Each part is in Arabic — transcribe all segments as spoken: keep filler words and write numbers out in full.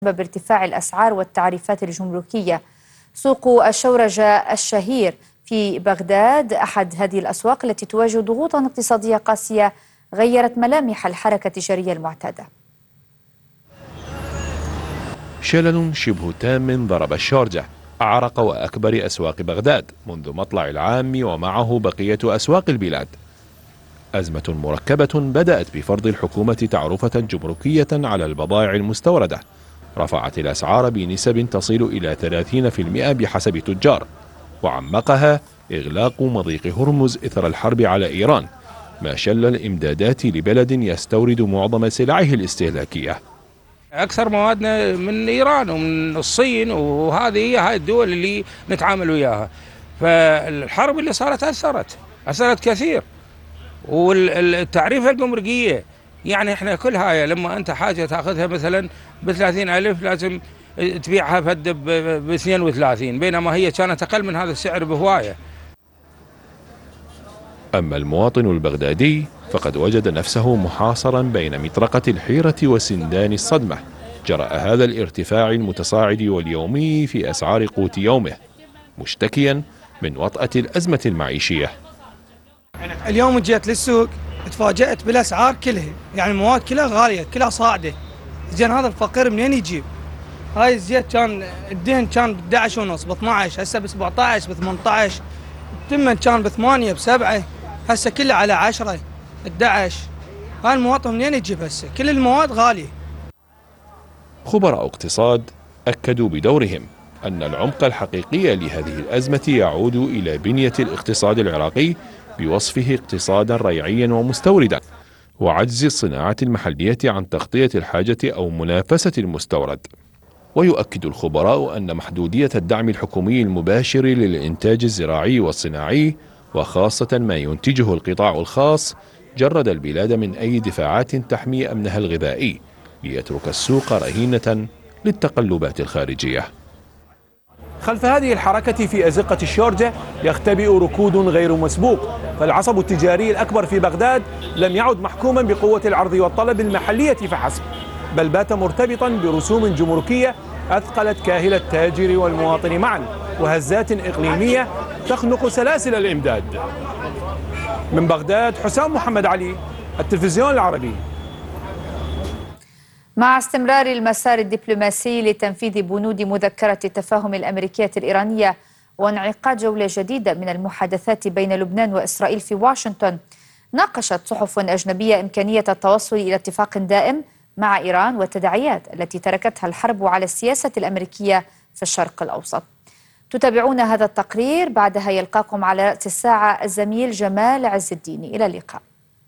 بسبب ارتفاع الأسعار والتعريفات الجمركية. سوق الشورجة الشهير في بغداد أحد هذه الأسواق التي تواجه ضغوطا اقتصادية قاسية غيرت ملامح الحركة التجارية المعتادة. شلل شبه تام ضرب الشارجة، أعرق وأكبر أسواق بغداد منذ مطلع العام ومعه بقية أسواق البلاد. أزمة مركبة بدأت بفرض الحكومة تعرفة جمركية على البضائع المستوردة رفعت الأسعار بنسب تصل إلى ثلاثين بالمئة بحسب تجار، وعمقها إغلاق مضيق هرمز إثر الحرب على إيران، ما شل الإمدادات لبلد يستورد معظم سلعه الاستهلاكية. أكثر موادنا من إيران ومن الصين، وهذه هي هاي الدول اللي نتعامل وياها. فالحرب اللي صارت أثرت أثرت كثير، والتعريفة الجمركية يعني احنا كل هاي لما أنت حاجة تأخذها مثلا بثلاثين ألف لازم تبيعها فد باثنين وثلاثين، بينما هي كانت أقل من هذا السعر بهواية. أما المواطن البغدادي فقد وجد نفسه محاصرا بين مطرقة الحيرة وسندان الصدمة جراء هذا الارتفاع المتصاعد واليومي في أسعار قوت يومه، مشتكيا من وطأة الأزمة المعيشية. اليوم جيت للسوق تفاجأت بالأسعار كلها، يعني المواد كلها غالية كلها صاعدة. زين هذا الفقير منين يجيب؟ هاي الزيت كان الدهن كان ب احد عشر ونص ب اثني عشر، هسه ب سبعة عشر ب ثمانية عشر، التمن كان ب ثمانية بسبعة، هسه كله على عشرة احد عشر. هاي المواطن منين يجيب هسه؟ كل المواد غالية. خبراء اقتصاد أكدوا بدورهم أن العمق الحقيقي لهذه الأزمة يعود إلى بنية الاقتصاد العراقي بوصفه اقتصادا ريعيا ومستوردا، وعجز الصناعة المحلية عن تغطية الحاجة أو منافسة المستورد. ويؤكد الخبراء أن محدودية الدعم الحكومي المباشر للإنتاج الزراعي والصناعي، وخاصة ما ينتجه القطاع الخاص، جرد البلاد من أي دفاعات تحمي أمنها الغذائي، ليترك السوق رهينة للتقلبات الخارجية. خلف هذه الحركة في أزقة الشارجة يختبئ ركود غير مسبوق، فالعصب التجاري الأكبر في بغداد لم يعد محكوما بقوة العرض والطلب المحلية فحسب، بل بات مرتبطا برسوم جمركية أثقلت كاهل التاجر والمواطن معا، وهزات إقليمية تخنق سلاسل الإمداد. من بغداد حسام محمد علي، التلفزيون العربي. مع استمرار المسار الدبلوماسي لتنفيذ بنود مذكرة التفاهم الأمريكية الإيرانية وانعقاد جولة جديدة من المحادثات بين لبنان وإسرائيل في واشنطن، ناقشت صحف أجنبية إمكانية التوصل إلى اتفاق دائم مع إيران والتداعيات التي تركتها الحرب على السياسة الأمريكية في الشرق الأوسط. تتابعون هذا التقرير، بعدها يلقاكم على رأس الساعة الزميل جمال عز الدين. إلى اللقاء.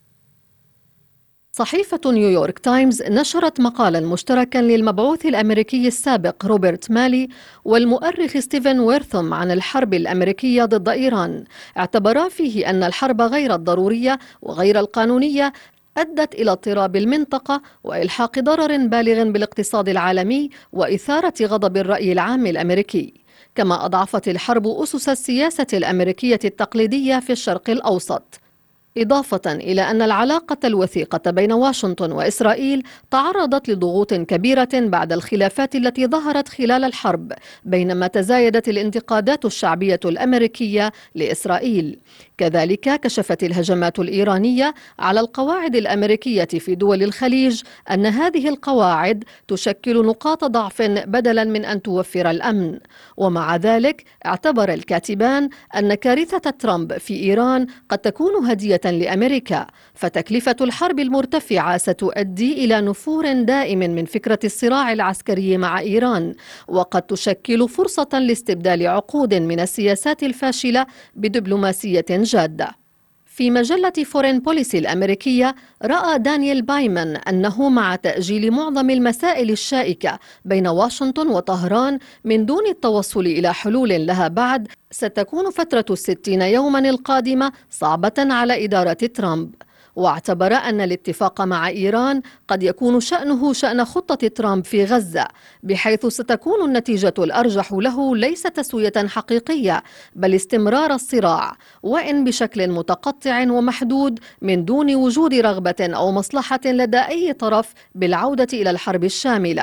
صحيفة نيويورك تايمز نشرت مقالا مشتركا للمبعوث الأمريكي السابق روبرت مالي والمؤرخ ستيفن ويرثم عن الحرب الأمريكية ضد إيران، اعتبرا فيه أن الحرب غير الضرورية وغير القانونية أدت إلى اضطراب المنطقة وإلحاق ضرر بالغ بالاقتصاد العالمي وإثارة غضب الرأي العام الأمريكي. كما أضعفت الحرب أسس السياسة الأمريكية التقليدية في الشرق الأوسط، إضافة إلى أن العلاقة الوثيقة بين واشنطن وإسرائيل تعرضت لضغوط كبيرة بعد الخلافات التي ظهرت خلال الحرب، بينما تزايدت الانتقادات الشعبية الأمريكية لإسرائيل. كذلك كشفت الهجمات الإيرانية على القواعد الأمريكية في دول الخليج أن هذه القواعد تشكل نقاط ضعف بدلا من أن توفر الأمن. ومع ذلك اعتبر الكاتبان أن كارثة ترامب في إيران قد تكون هدية لأمريكا، فتكلفة الحرب المرتفعة ستؤدي إلى نفور دائم من فكرة الصراع العسكري مع إيران، وقد تشكل فرصة لاستبدال عقود من السياسات الفاشلة بدبلوماسية جادة. في مجلة فورين بوليسي الأمريكية رأى دانيال بايمان أنه مع تأجيل معظم المسائل الشائكة بين واشنطن وطهران من دون التوصل إلى حلول لها بعد، ستكون فترة الستين يوما القادمة صعبة على إدارة ترامب. واعتبر أن الاتفاق مع إيران قد يكون شأنه شأن خطة ترامب في غزة، بحيث ستكون النتيجة الأرجح له ليس تسوية حقيقية بل استمرار الصراع، وإن بشكل متقطع ومحدود من دون وجود رغبة أو مصلحة لدى أي طرف بالعودة إلى الحرب الشاملة.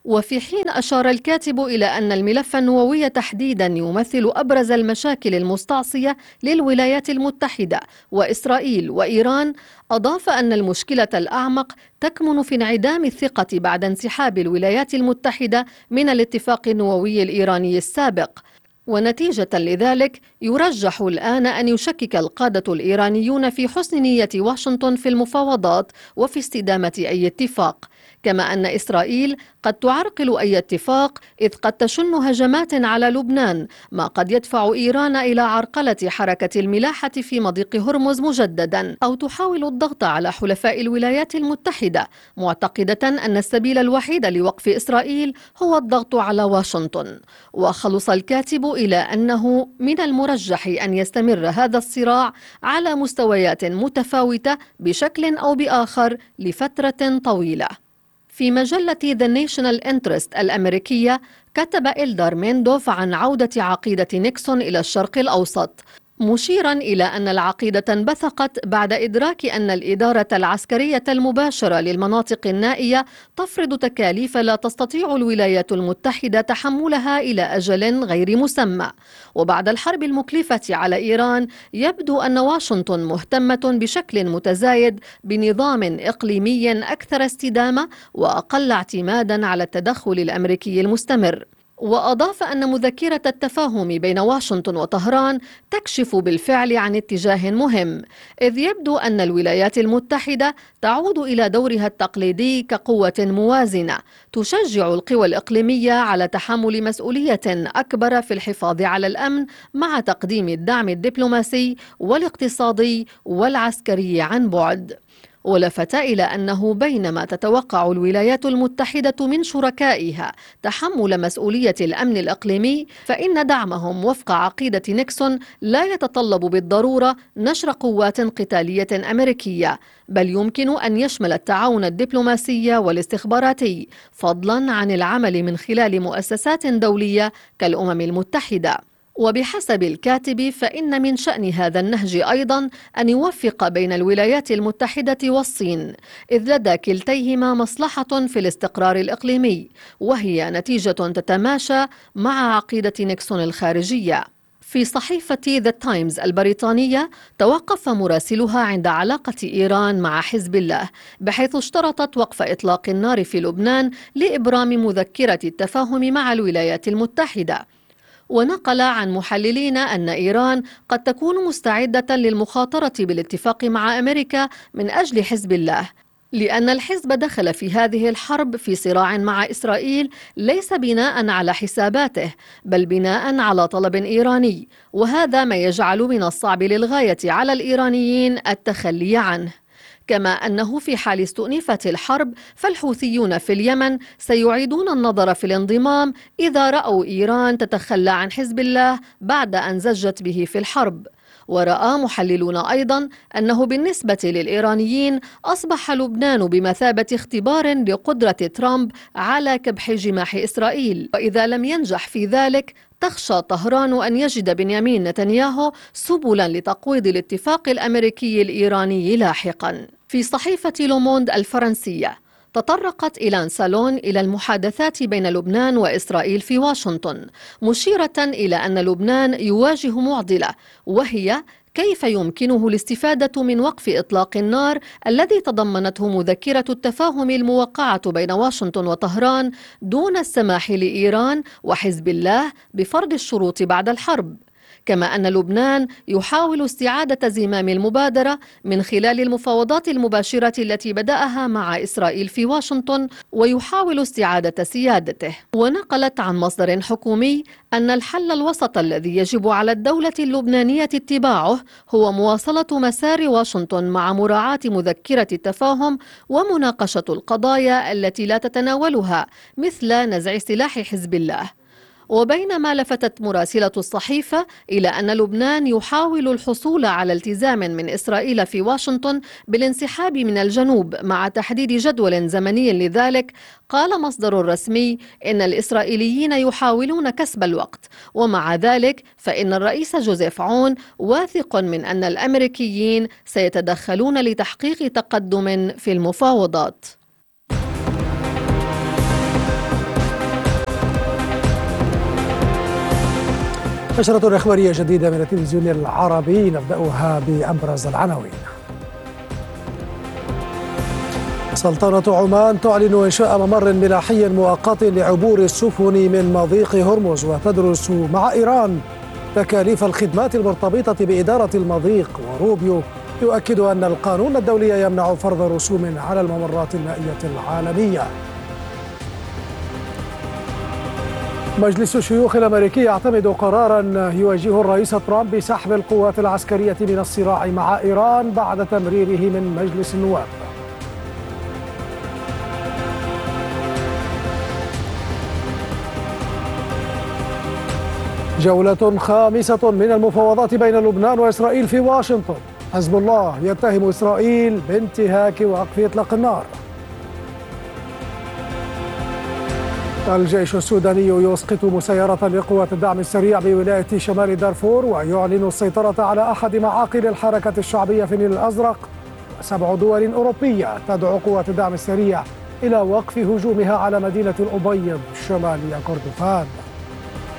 وفي حين أشار الكاتب إلى أن الملف النووي تحديدا يمثل أبرز المشاكل المستعصية للولايات المتحدة وإسرائيل وإيران، أضاف أن المشكلة الأعمق تكمن في انعدام الثقة بعد انسحاب الولايات المتحدة من الاتفاق النووي الإيراني السابق. ونتيجة لذلك يرجح الآن أن يشكك القادة الإيرانيون في حسن نية واشنطن في المفاوضات وفي استدامة أي اتفاق، كما أن إسرائيل قد تعرقل أي اتفاق إذ قد تشن هجمات على لبنان، ما قد يدفع إيران إلى عرقلة حركة الملاحة في مضيق هرمز مجددا، أو تحاول الضغط على حلفاء الولايات المتحدة، معتقدة أن السبيل الوحيد لوقف إسرائيل هو الضغط على واشنطن. وخلص الكاتب إلى أنه من المرجح أن يستمر هذا الصراع على مستويات متفاوتة بشكل أو بآخر لفترة طويلة. في مجلة The National Interest الأمريكية كتب إلدار ميندوف عن عودة عقيدة نيكسون إلى الشرق الأوسط، مشيرا إلى أن العقيدة انبثقت بعد إدراك أن الإدارة العسكرية المباشرة للمناطق النائية تفرض تكاليف لا تستطيع الولايات المتحدة تحملها إلى أجل غير مسمى. وبعد الحرب المكلفة على إيران يبدو أن واشنطن مهتمة بشكل متزايد بنظام إقليمي أكثر استدامة وأقل اعتمادا على التدخل الأمريكي المستمر. وأضاف أن مذكرة التفاهم بين واشنطن وطهران تكشف بالفعل عن اتجاه مهم، إذ يبدو أن الولايات المتحدة تعود إلى دورها التقليدي كقوة موازنة تشجع القوى الإقليمية على تحمل مسؤولية أكبر في الحفاظ على الأمن مع تقديم الدعم الدبلوماسي والاقتصادي والعسكري عن بعد. ولفت إلى أنه بينما تتوقع الولايات المتحدة من شركائها تحمل مسؤولية الأمن الإقليمي، فإن دعمهم وفق عقيدة نيكسون لا يتطلب بالضرورة نشر قوات قتالية أمريكية، بل يمكن أن يشمل التعاون الدبلوماسي والاستخباراتي، فضلا عن العمل من خلال مؤسسات دولية كالأمم المتحدة. وبحسب الكاتب فإن من شأن هذا النهج أيضا أن يوفق بين الولايات المتحدة والصين، إذ لدى كلتيهما مصلحة في الاستقرار الإقليمي، وهي نتيجة تتماشى مع عقيدة نيكسون الخارجية. في صحيفة ذا تايمز البريطانية توقف مراسلها عند علاقة إيران مع حزب الله، بحيث اشترطت وقف إطلاق النار في لبنان لإبرام مذكرة التفاهم مع الولايات المتحدة. ونقل عن محللين أن إيران قد تكون مستعدة للمخاطرة بالاتفاق مع أمريكا من أجل حزب الله، لأن الحزب دخل في هذه الحرب في صراع مع إسرائيل ليس بناء على حساباته، بل بناء على طلب إيراني، وهذا ما يجعل من الصعب للغاية على الإيرانيين التخلي عنه. كما أنه في حال استئنافة الحرب فالحوثيون في اليمن سيعيدون النظر في الانضمام إذا رأوا إيران تتخلى عن حزب الله بعد أن زجت به في الحرب. ورأى محللون أيضا أنه بالنسبة للإيرانيين أصبح لبنان بمثابة اختبار لقدرة ترامب على كبح جماح إسرائيل، وإذا لم ينجح في ذلك تخشى طهران أن يجد بنيامين نتنياهو سبلا لتقويض الاتفاق الأمريكي الإيراني لاحقا. في صحيفة لوموند الفرنسية تطرقت إيلان سالون إلى المحادثات بين لبنان وإسرائيل في واشنطن، مشيرة إلى أن لبنان يواجه معضلة، وهي كيف يمكنه الاستفادة من وقف إطلاق النار الذي تضمنته مذكرة التفاهم الموقعة بين واشنطن وطهران دون السماح لإيران وحزب الله بفرض الشروط بعد الحرب. كما أن لبنان يحاول استعادة زمام المبادرة من خلال المفاوضات المباشرة التي بدأها مع إسرائيل في واشنطن، ويحاول استعادة سيادته. ونقلت عن مصدر حكومي أن الحل الوسط الذي يجب على الدولة اللبنانية اتباعه هو مواصلة مسار واشنطن مع مراعاة مذكرة التفاهم ومناقشة القضايا التي لا تتناولها مثل نزع سلاح حزب الله. وبينما لفتت مراسلة الصحيفة إلى أن لبنان يحاول الحصول على التزام من إسرائيل في واشنطن بالانسحاب من الجنوب مع تحديد جدول زمني لذلك، قال مصدر رسمي إن الإسرائيليين يحاولون كسب الوقت، ومع ذلك فإن الرئيس جوزيف عون واثق من أن الأمريكيين سيتدخلون لتحقيق تقدم في المفاوضات. نشرة إخبارية جديدة من التلفزيون العربي، نبدأها بأبرز العناوين. سلطنة عمان تعلن إنشاء ممر ملاحي مؤقت لعبور السفن من مضيق هرمز، وتدرس مع إيران تكاليف الخدمات المرتبطة بإدارة المضيق. وروبيو يؤكد أن القانون الدولي يمنع فرض رسوم على الممرات المائية العالمية. مجلس الشيوخ الأمريكي يعتمد قراراً يواجه الرئيس ترامب بسحب القوات العسكرية من الصراع مع إيران بعد تمريره من مجلس النواب. جولة خامسة من المفاوضات بين لبنان وإسرائيل في واشنطن. حزب الله يتهم إسرائيل بانتهاك وقف إطلاق النار. الجيش السوداني يسقط مسيرة لقوات الدعم السريع بولاية شمال دارفور، ويعلن السيطرة على أحد معاقل الحركة الشعبية في النيل الأزرق. وسبع دول أوروبية تدعو قوات الدعم السريع إلى وقف هجومها على مدينة الأبيض شمال كردفان.